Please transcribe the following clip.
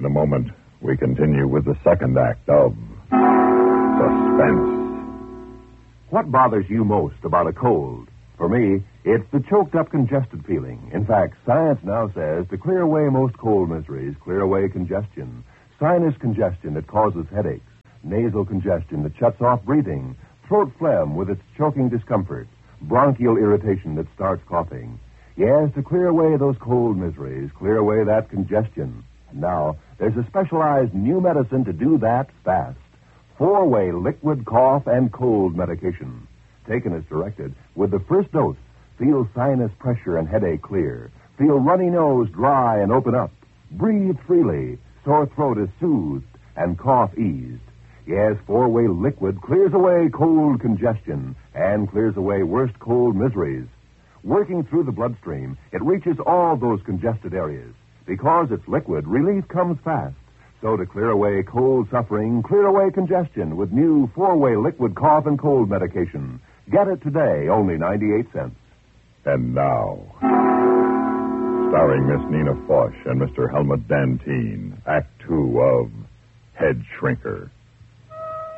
In a moment, we continue with the second act of Suspense. What bothers you most about a cold? For me, it's the choked-up, congested feeling. In fact, science now says to clear away most cold miseries, clear away congestion. Sinus congestion that causes headaches, nasal congestion that shuts off breathing, throat phlegm with its choking discomfort, bronchial irritation that starts coughing. Yes, to clear away those cold miseries, clear away that congestion. And now, there's a specialized new medicine to do that fast. 4-way liquid cough and cold medication. Taken as directed, with the first dose, feel sinus pressure and headache clear. Feel runny nose dry and open up. Breathe freely. Sore throat is soothed and cough eased. Yes, 4-way liquid clears away cold congestion and clears away worst cold miseries. Working through the bloodstream, it reaches all those congested areas. Because it's liquid, relief comes fast. So to clear away cold suffering, clear away congestion with new 4-way liquid cough and cold medication. Get it today, only 98 cents. And now, starring Miss Nina Foch and Mr. Helmut Dantine, Act 2 of Head Shrinker.